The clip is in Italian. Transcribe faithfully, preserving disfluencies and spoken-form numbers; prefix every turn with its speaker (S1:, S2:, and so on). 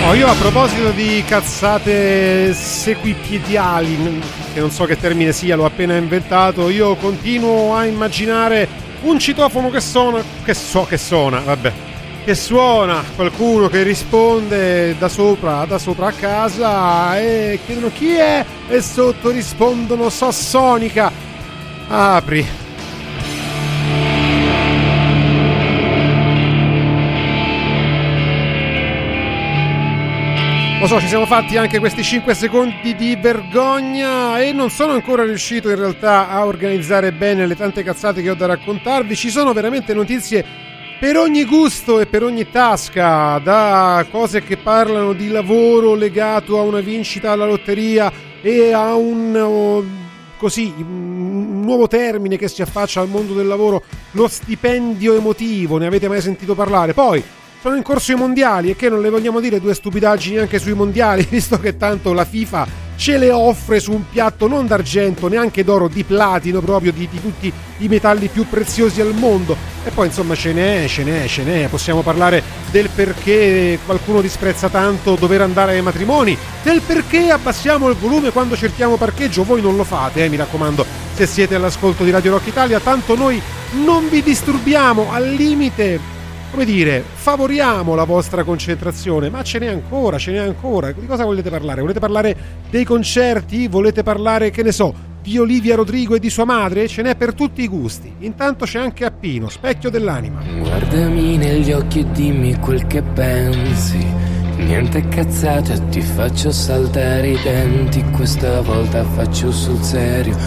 S1: Oh, io a proposito di cazzate sequipiediali, che non so che termine sia, l'ho appena inventato, io continuo a immaginare un citofono che suona, che so che suona, vabbè, che suona, qualcuno che risponde da sopra, da sopra a casa e chiedono chi è e sotto rispondono Sassonica. Apri. Lo so, ci siamo fatti anche questi cinque secondi di vergogna e non sono ancora riuscito in realtà a organizzare bene le tante cazzate che ho da raccontarvi. Ci sono veramente notizie per ogni gusto e per ogni tasca, da cose che parlano di lavoro legato a una vincita alla lotteria e a un oh, così un nuovo termine che si affaccia al mondo del lavoro, lo stipendio emotivo. Ne avete mai sentito parlare? Poi sono in corso i mondiali e che non le vogliamo dire due stupidaggini anche sui mondiali, visto che tanto la FIFA ce le offre su un piatto non d'argento, neanche d'oro, di platino, proprio di, di tutti i metalli più preziosi al mondo. E poi insomma ce n'è, ce n'è, ce n'è. Possiamo parlare del perché qualcuno disprezza tanto dover andare ai matrimoni, del perché abbassiamo il volume quando cerchiamo parcheggio. Voi non lo fate, eh, mi raccomando, se siete all'ascolto di Radio Rock Italia, tanto noi non vi disturbiamo, al limite, come dire, favoriamo la vostra concentrazione, ma ce n'è ancora, ce n'è ancora. Di cosa volete parlare? Volete parlare dei concerti? Volete parlare, che ne so, di Olivia Rodrigo e di sua madre? Ce n'è per tutti i gusti. Intanto c'è anche Appino, Specchio dell'anima.
S2: Guardami negli occhi e dimmi quel che pensi. Niente cazzate, ti faccio saltare i denti. Questa volta faccio sul serio.